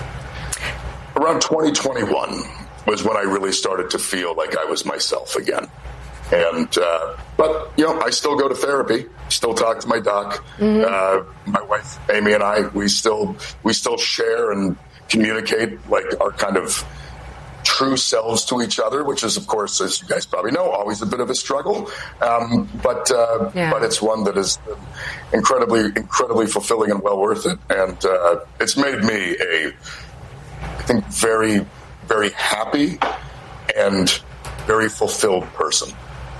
[SPEAKER 18] around twenty twenty-one was when I really started to feel like I was myself again. And, uh, but, you know, I still go to therapy, still talk to my doc. Mm-hmm. Uh, my wife, Amy, and I, we still, we still share and communicate like our kind of true selves to each other, which is, of course, as you guys probably know, always a bit of a struggle. Um, but uh, yeah. but it's one that is incredibly, incredibly fulfilling and well worth it. And uh, it's made me a, I think, very, very happy and very fulfilled person.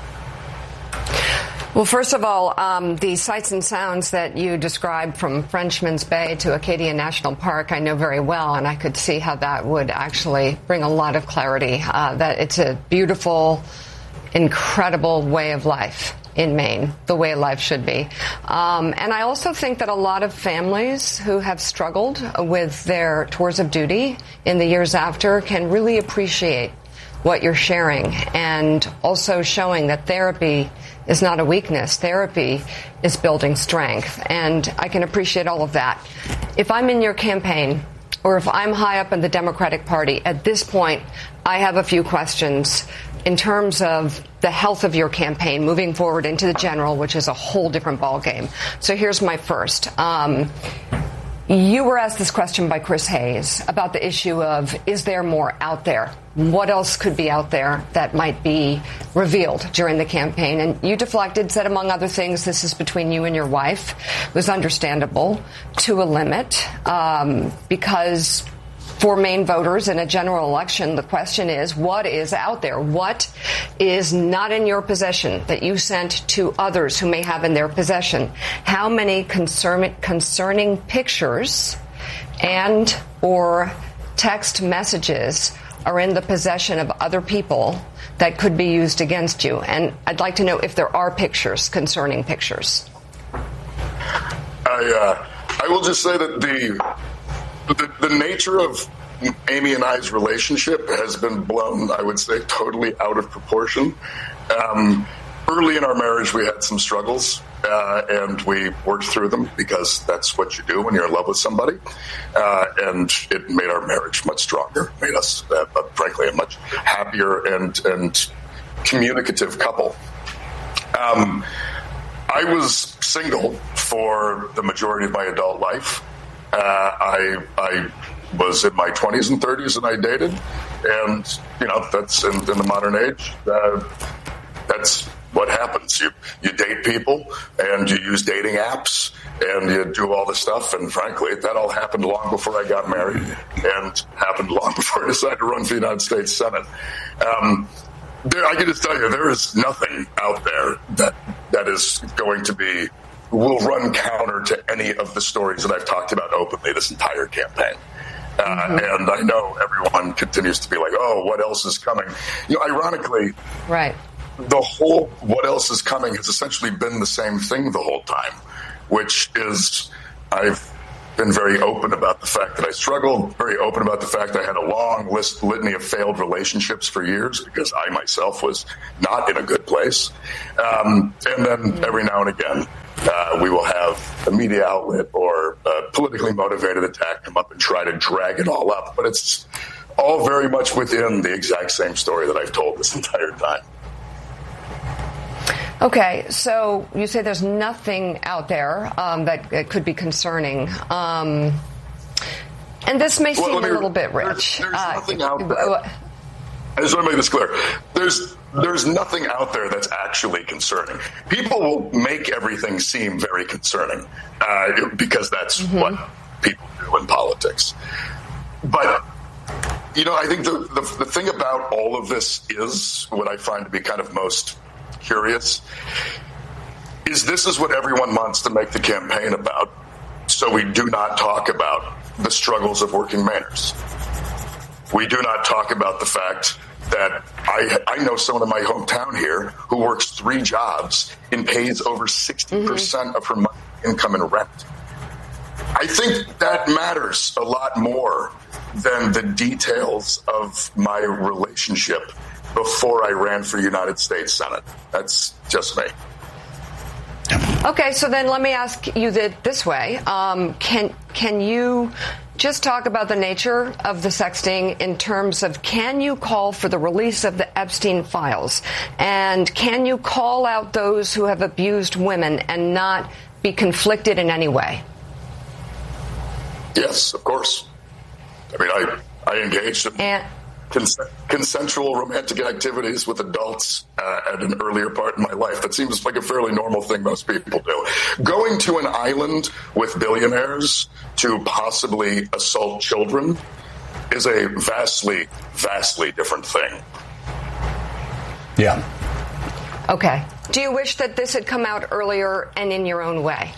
[SPEAKER 16] Well, first of all, um, the sights and sounds that you described from Frenchman's Bay to Acadia National Park, I know very well, and I could see how that would actually bring a lot of clarity. Uh, that it's a beautiful, incredible way of life in Maine, the way life should be. Um, and I also think that a lot of families who have struggled with their tours of duty in the years after can really appreciate what you're sharing, and also showing that therapy is not a weakness. Therapy is building strength, and I can appreciate all of that. If I'm in your campaign, or if I'm high up in the Democratic Party, at this point, I have a few questions in terms of the health of your campaign moving forward into the general, which is a whole different ballgame. So here's my first. Um, You were asked this question by Chris Hayes about the issue of, is there more out there? What else could be out there that might be revealed during the campaign? And you deflected, said, among other things, this is between you and your wife. It was understandable to a limit, um, because for Maine voters in a general election, the question is, what is out there? What is not in your possession that you sent to others who may have in their possession? How many concern, concerning pictures and or text messages are in the possession of other people that could be used against you? And I'd like to know if there are pictures, concerning pictures.
[SPEAKER 18] I, uh, I will just say that the... The, the nature of Amy and I's relationship has been blown, I would say, totally out of proportion. Um, early in our marriage, we had some struggles, uh, and we worked through them because that's what you do when you're in love with somebody. Uh, and it made our marriage much stronger, made us, uh, frankly, a much happier and, and communicative couple. Um, I was single for the majority of my adult life. Uh, I I was in my twenties and thirties and I dated, and you know that's in, in the modern age. Uh, that's what happens. You you date people and you use dating apps and you do all this stuff. And frankly, that all happened long before I got married, and happened long before I decided to run for the United States Senate. Um, there, I can just tell you, there is nothing out there that that is going to be will run counter to any of the stories that I've talked about openly this entire campaign. Uh, mm-hmm. And I know everyone continues to be like, oh, what else is coming? You know, ironically,
[SPEAKER 16] right.
[SPEAKER 18] the whole what else is coming has essentially been the same thing the whole time, which is I've been very open about the fact that I struggled, very open about the fact I had a long list litany of failed relationships for years because I myself was not in a good place. Um, and then every now and again, uh, we will have a media outlet or a politically motivated attack come up and try to drag it all up. But it's all very much within the exact same story that I've told this entire time.
[SPEAKER 16] Okay, so you say there's nothing out there um, that uh, could be concerning. Um, and this may seem well, me, a little bit rich.
[SPEAKER 18] There's, there's
[SPEAKER 16] uh,
[SPEAKER 18] nothing out there. I just want to make this clear. There's there's nothing out there that's actually concerning. People will make everything seem very concerning uh, because that's mm-hmm. what people do in politics. But, you know, I think the, the the thing about all of this is what I find to be kind of most curious is this is what everyone wants to make the campaign about, so we do not talk about the struggles of working Mainers. We do not talk about the fact that I, I know someone in my hometown here who works three jobs and pays over sixty percent mm-hmm. of her monthly income in rent. I think that matters a lot more than the details of my relationship before I ran for United States Senate. That's just me.
[SPEAKER 16] Okay, so then let me ask you this way. Um, can can you just talk about the nature of the sexting in terms of can you call for the release of the Epstein files? And can you call out those who have abused women and not be conflicted in any way?
[SPEAKER 18] Yes, of course. I mean, I, I engaged in and- cons- consensual romantic activities with adults uh, at an earlier part in my life. That seems like a fairly normal thing most people do. Going to an island with billionaires to possibly assault children is a vastly, vastly different thing.
[SPEAKER 17] Yeah.
[SPEAKER 16] Okay. Do you wish that this had come out earlier and in your own way?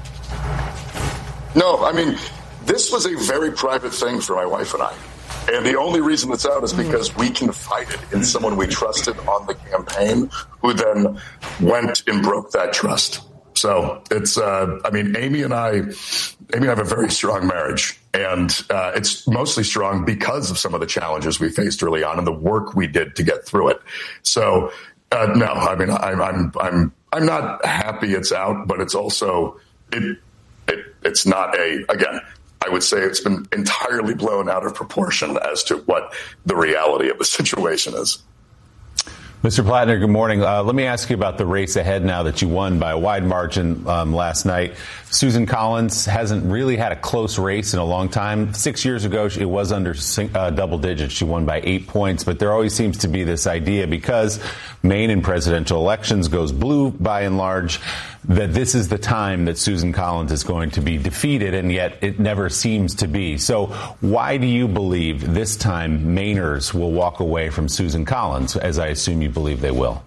[SPEAKER 18] No, I mean, this was a very private thing for my wife and I. And the only reason it's out is because we confided in someone we trusted on the campaign who then went and broke that trust. So it's, uh, I mean, Amy and I, Amy and I have a very strong marriage. And uh, it's mostly strong because of some of the challenges we faced early on and the work we did to get through it. So, uh, no, I mean, I'm, I'm, I'm, I'm not happy it's out, but it's also, it, it, it's not a, again, I would say it's been entirely blown out of proportion as to what the reality of the situation is.
[SPEAKER 4] Mister Plattner, good morning. Uh, let me ask you about the race ahead now that you won by a wide margin um, last night. Susan Collins hasn't really had a close race in a long time. Six years ago, it was under uh, double digits. She won by eight points. But there always seems to be this idea, because Maine in presidential elections goes blue by and large, that this is the time that Susan Collins is going to be defeated, and yet it never seems to be. So why do you believe this time Mainers will walk away from Susan Collins, as I assume you believe they will?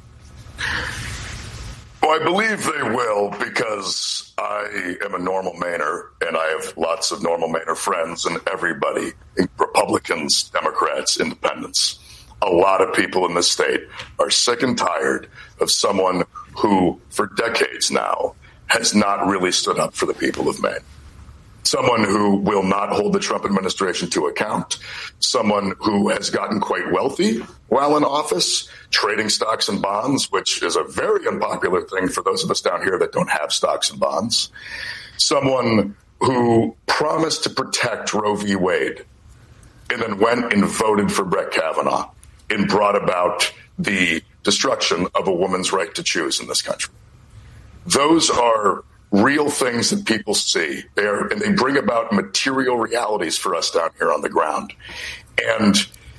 [SPEAKER 18] Well, I believe they will because I am a normal Mainer, and I have lots of normal Mainer friends, and everybody, Republicans, Democrats, Independents. A lot of people in this state are sick and tired of someone who, for decades now, has not really stood up for the people of Maine. Someone who will not hold the Trump administration to account. Someone who has gotten quite wealthy while in office, trading stocks and bonds, which is a very unpopular thing for those of us down here that don't have stocks and bonds. Someone who promised to protect Roe v. Wade and then went and voted for Brett Kavanaugh and brought about the destruction of a woman's right to choose in this country. Those are real things that people see. They are, and they bring about material realities for us down here on the ground. And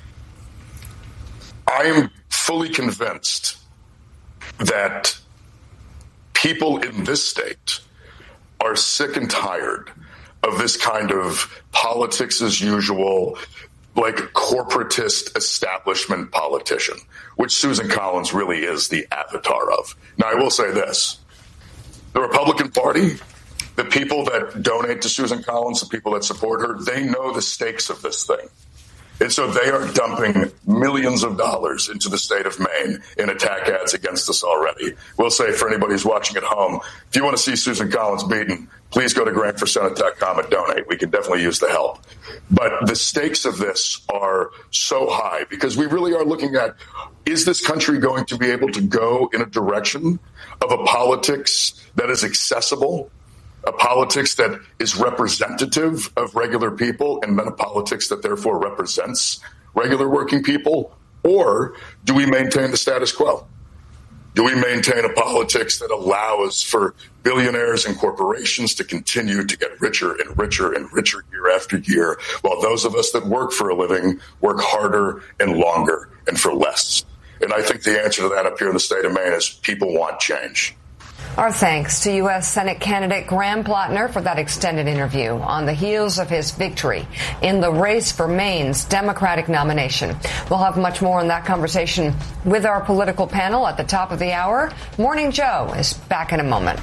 [SPEAKER 18] I am fully convinced that people in this state are sick and tired of this kind of politics as usual, like corporatist establishment politician, which Susan Collins really is the avatar of. Now, I will say this. The Republican Party, the people that donate to Susan Collins, the people that support her, they know the stakes of this thing. And so they are dumping millions of dollars into the state of Maine in attack ads against us already. We'll say for anybody who's watching at home, if you want to see Susan Collins beaten, please go to grant for senate dot com and donate. We can definitely use the help. But the stakes of this are so high because we really are looking at, is this country going to be able to go in a direction of a politics that is accessible, a politics that is representative of regular people, and then a politics that therefore represents regular working people? Or do we maintain the status quo? Do we maintain a politics that allows for billionaires and corporations to continue to get richer and richer and richer year after year, while those of us that work for a living work harder and longer and for less? And I think the answer to that up here in the state of Maine is people want change.
[SPEAKER 16] Our thanks to U S Senate candidate Graham Plattner for that extended interview on the heels of his victory in the race for Maine's Democratic nomination. We'll have much more on that conversation with our political panel at the top of the hour. Morning Joe is back in a moment.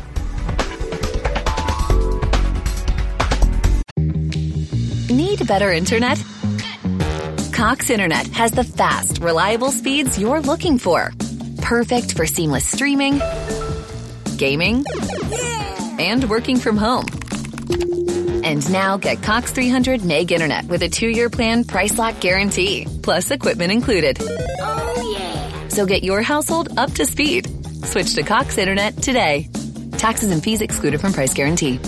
[SPEAKER 19] Need better internet? Cox Internet has the fast, reliable speeds you're looking for. Perfect for seamless streaming, gaming, and working from home. And now get Cox three hundred meg internet with a two-year plan price lock guarantee, plus equipment included. Oh, yeah. So get your household up to speed. Switch to Cox Internet today. Taxes and fees excluded from price guarantee.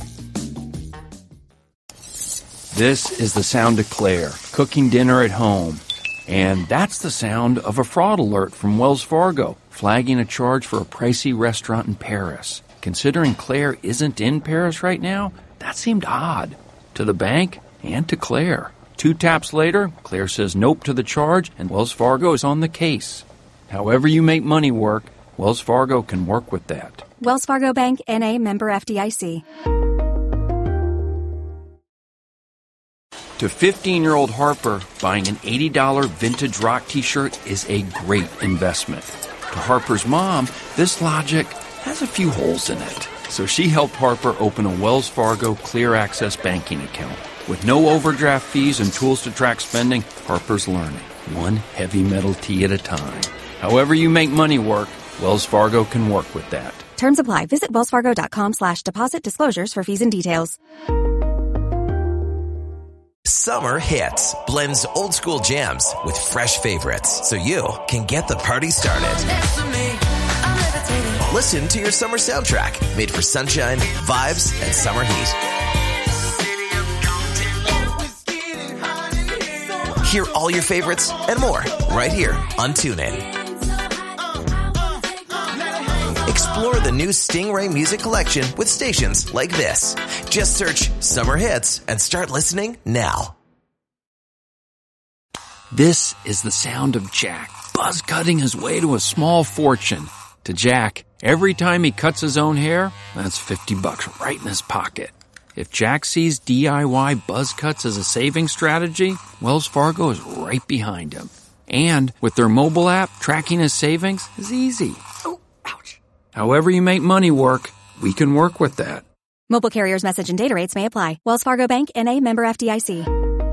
[SPEAKER 1] This is the sound of Claire cooking dinner at home. And that's the sound of a fraud alert from Wells Fargo, flagging a charge for a pricey restaurant in Paris. Considering Claire isn't in Paris right now, that seemed odd to the bank and to Claire. Two taps later, Claire says nope to the charge, and Wells Fargo is on the case. However you make money work, Wells Fargo can work with that.
[SPEAKER 2] Wells Fargo Bank, N A, member F D I C.
[SPEAKER 1] To fifteen-year-old Harper, buying an eighty dollars vintage rock t-shirt is a great investment. To Harper's mom, this logic has a few holes in it. So she helped Harper open a Wells Fargo Clear Access banking account. With no overdraft fees and tools to track spending, Harper's learning, one heavy metal tee at a time. However you make money work, Wells Fargo can work with that.
[SPEAKER 2] Terms apply. Visit wellsfargo.com slash deposit disclosures for fees and details.
[SPEAKER 7] Summer Hits blends old school jams with fresh favorites so you can get the party started. Listen to your summer soundtrack made for sunshine, vibes, and summer heat. Hear all your favorites and more right here on TuneIn. Explore the new Stingray music collection with stations like this. Just search Summer Hits and start listening now.
[SPEAKER 1] This is the sound of Jack, buzz cutting his way to a small fortune. To Jack, every time he cuts his own hair, that's fifty bucks right in his pocket. If Jack sees D I Y buzz cuts as a saving strategy, Wells Fargo is right behind him. And with their mobile app, tracking his savings is easy. Oh, ouch. However you make money work, we can work with that.
[SPEAKER 2] Mobile carriers' message and data rates may apply. Wells Fargo Bank, N A, member F D I C.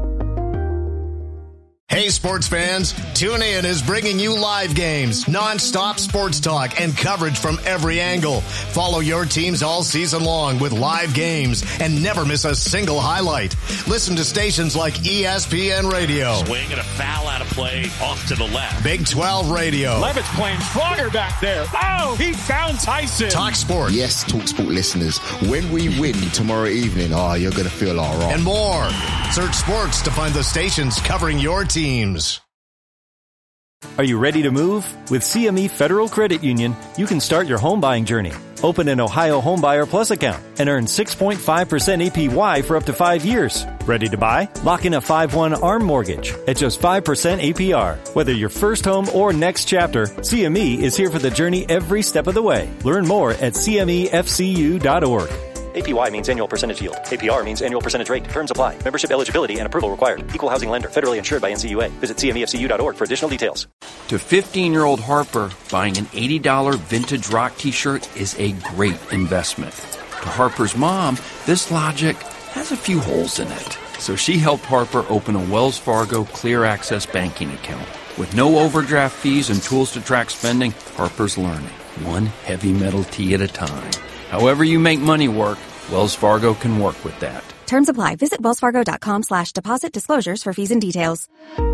[SPEAKER 8] Hey, sports fans, TuneIn is bringing you live games, non-stop sports talk, and coverage from every angle. Follow your teams all season long with live games and never miss a single highlight. Listen to stations like E S P N Radio.
[SPEAKER 10] Swing and a foul out of play off to the left.
[SPEAKER 8] Big twelve Radio.
[SPEAKER 10] Levitt's playing stronger back there. Oh, he found Tyson.
[SPEAKER 8] Talk Sport.
[SPEAKER 11] Yes, Talk Sport listeners, when we win tomorrow evening, oh, you're going to feel all right.
[SPEAKER 8] And more. Search sports to find the stations covering your team. Teams.
[SPEAKER 13] Are you ready to move? With C M E Federal Credit Union, you can start your home buying journey. Open an Ohio Homebuyer Plus account and earn six point five percent A P Y for up to five years. Ready to buy? Lock in a five one ARM mortgage at just five percent A P R. Whether your first home or next chapter, C M E is here for the journey every step of the way. Learn more at C M E F C U dot org.
[SPEAKER 14] A P Y means annual percentage yield. A P R means annual percentage rate. Terms apply. Membership eligibility and approval required. Equal housing lender. Federally insured by N C U A. Visit C M E F C U dot org for additional details.
[SPEAKER 1] To fifteen-year-old Harper, buying an eighty dollars vintage rock t-shirt is a great investment. To Harper's mom, this logic has a few holes in it. So she helped Harper open a Wells Fargo Clear Access banking account. With no overdraft fees and tools to track spending, Harper's learning, one heavy metal tee at a time. However you make money work, Wells Fargo can work with that.
[SPEAKER 2] Terms apply. Visit wellsfargo.com slash deposit disclosures for fees and details.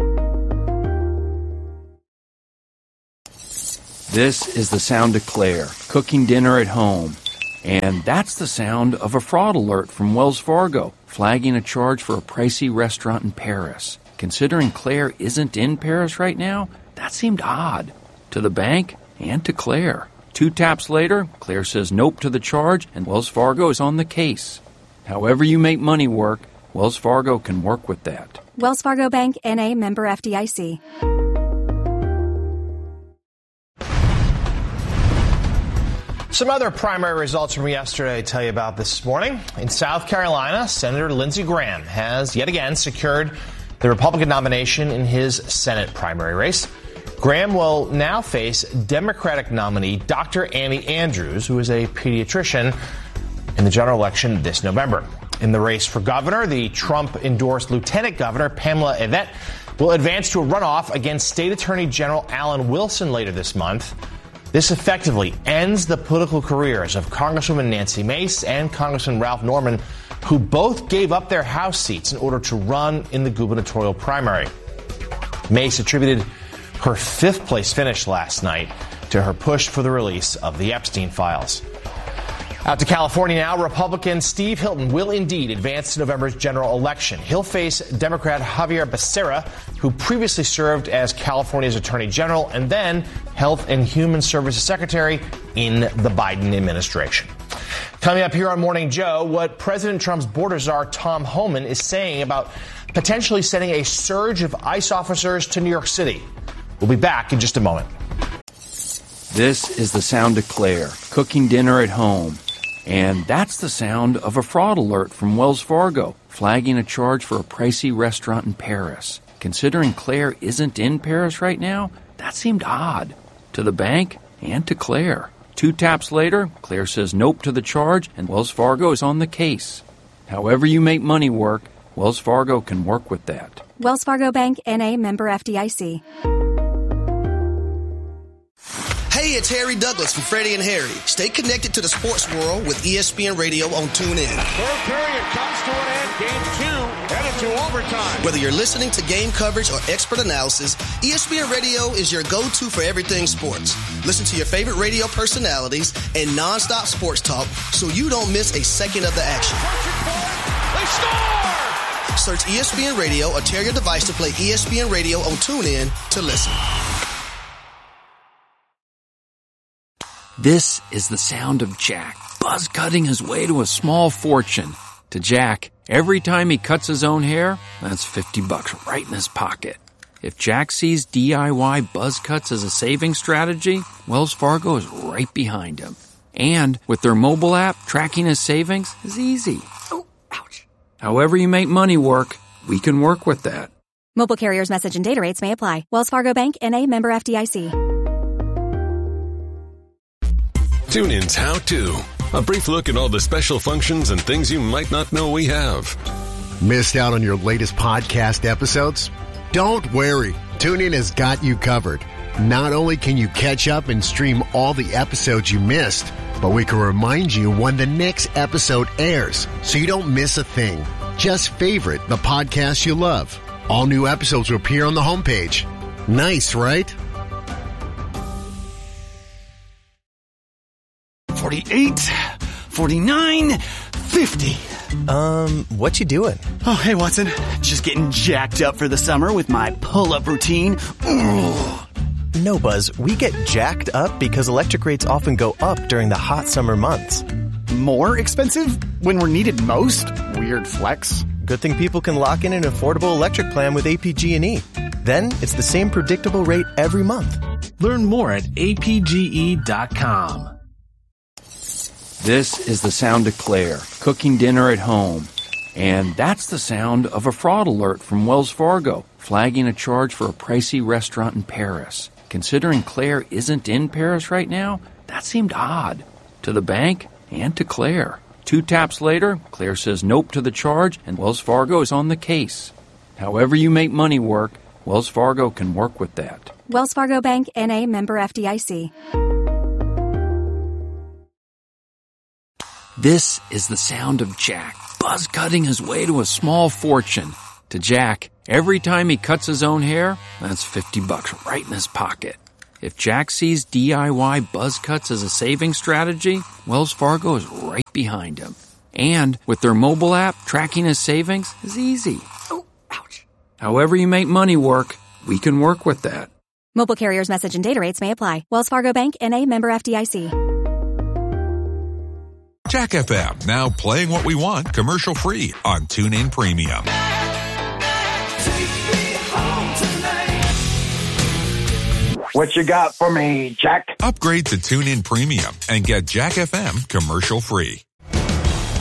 [SPEAKER 1] This is the sound of Claire, cooking dinner at home. And that's the sound of a fraud alert from Wells Fargo, flagging a charge for a pricey restaurant in Paris. Considering Claire isn't in Paris right now, that seemed odd. To the bank and to Claire. Two taps later, Claire says nope to the charge, and Wells Fargo is on the case. However you make money work, Wells Fargo can work with that.
[SPEAKER 2] Wells Fargo Bank, N A, member F D I C.
[SPEAKER 6] Some other primary results from yesterday to tell you about this morning. In South Carolina, Senator Lindsey Graham has yet again secured the Republican nomination in his Senate primary race. Graham will now face Democratic nominee Doctor Annie Andrews, who is a pediatrician, in the general election this November. In the race for governor, the Trump-endorsed Lieutenant Governor Pamela Yvette will advance to a runoff against State Attorney General Alan Wilson later this month. This effectively ends the political careers of Congresswoman Nancy Mace and Congressman Ralph Norman, who both gave up their House seats in order to run in the gubernatorial primary. Mace attributed her fifth-place finish last night to her push for the release of the Epstein files. Out to California now, Republican Steve Hilton will indeed advance to November's general election. He'll face Democrat Javier Becerra, who previously served as California's Attorney General and then Health and Human Services Secretary in the Biden administration. Coming up here on Morning Joe, what President Trump's border czar Tom Homan is saying about potentially sending a surge of ICE officers to New York City. We'll be back in just a moment.
[SPEAKER 1] This is the sound of Claire, cooking dinner at home. And that's the sound of a fraud alert from Wells Fargo, flagging a charge for a pricey restaurant in Paris. Considering Claire isn't in Paris right now, that seemed odd. To the bank and to Claire. Two taps later, Claire says nope to the charge, and Wells Fargo is on the case. However you make money work, Wells Fargo can work with that.
[SPEAKER 2] Wells Fargo Bank, N A, member F D I C.
[SPEAKER 12] Hey, it's Harry Douglas from Freddie and Harry. Stay connected to the sports world with E S P N Radio on TuneIn.
[SPEAKER 10] Third period comes to an end. Game two headed to overtime.
[SPEAKER 12] Whether you're listening to game coverage or expert analysis, E S P N Radio is your go-to for everything sports. Listen to your favorite radio personalities and nonstop sports talk so you don't miss a second of the action.
[SPEAKER 10] They score!
[SPEAKER 12] Search E S P N Radio or tell your device to play E S P N Radio on TuneIn to listen.
[SPEAKER 1] This is the sound of Jack, buzz cutting his way to a small fortune. To Jack, every time he cuts his own hair, that's fifty bucks right in his pocket. If Jack sees D I Y buzz cuts as a saving strategy, Wells Fargo is right behind him. And with their mobile app, tracking his savings is easy. Oh, ouch. However you make money work, we can work with that.
[SPEAKER 2] Mobile carriers' message and data rates may apply. Wells Fargo Bank, N A, member F D I C.
[SPEAKER 15] TuneIn's How To. A brief look at all the special functions and things you might not know we have.
[SPEAKER 8] Missed out on your latest podcast episodes? Don't worry. TuneIn has got you covered. Not only can you catch up and stream all the episodes you missed, but we can remind you when the next episode airs so you don't miss a thing. Just favorite the podcast you love. All new episodes will appear on the homepage. Nice, right?
[SPEAKER 22] forty-eight, forty-nine, fifty.
[SPEAKER 5] Um, what you doing?
[SPEAKER 22] Oh, hey, Watson. Just getting jacked up for the summer with my pull-up routine. Ooh.
[SPEAKER 5] No, Buzz. We get jacked up because electric rates often go up during the hot summer months.
[SPEAKER 22] More expensive when we're needed most? Weird flex.
[SPEAKER 5] Good thing people can lock in an affordable electric plan with A P G and E. Then it's the same predictable rate every month.
[SPEAKER 23] Learn more at A P G E dot com.
[SPEAKER 1] This is the sound of Claire cooking dinner at home. And that's the sound of a fraud alert from Wells Fargo, flagging a charge for a pricey restaurant in Paris. Considering Claire isn't in Paris right now, that seemed odd to the bank and to Claire. Two taps later, Claire says nope to the charge, and Wells Fargo is on the case. However you make money work, Wells Fargo can work with that.
[SPEAKER 2] Wells Fargo Bank, N A, member F D I C.
[SPEAKER 1] This is the sound of Jack buzz cutting his way to a small fortune. To Jack, every time he cuts his own hair, that's fifty bucks right in his pocket. If Jack sees D I Y buzz cuts as a saving strategy, Wells Fargo is right behind him. And with their mobile app, tracking his savings is easy. Oh, ouch. However you make money work, we can work with that.
[SPEAKER 2] Mobile carriers' message and data rates may apply. Wells Fargo Bank, N A, member F D I C.
[SPEAKER 3] Jack F M, now playing what we want commercial-free on TuneIn Premium.
[SPEAKER 9] What you got for me, Jack?
[SPEAKER 3] Upgrade to TuneIn Premium and get Jack F M commercial-free.